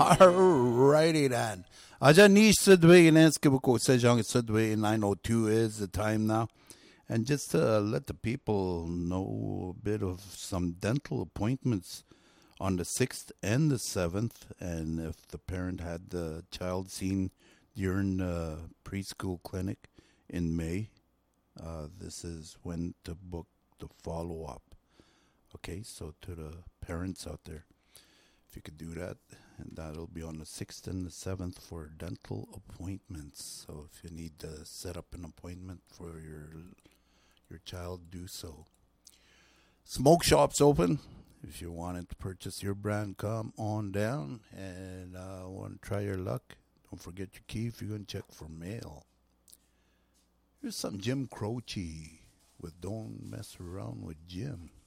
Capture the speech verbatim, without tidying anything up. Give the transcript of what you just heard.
Alrighty then. Ajanish Sudway in Enskibuko Sejong Sudway nine oh two is the time now. And just to let the people know a bit of some dental appointments on the sixth and the seventh. And if the parent had the child seen during the preschool clinic in May, uh, this is when to book the follow up. Okay, so to the parents out there, if you could do that, and that'll be on the sixth and the seventh for dental appointments. So if you need to set up an appointment for your your child, do so. Smoke shops open. If you wanted to purchase your brand, come on down and uh, want to try your luck. Don't forget your key if you're going to check for mail. Here's some Jim Croce with Don't Mess Around with Jim.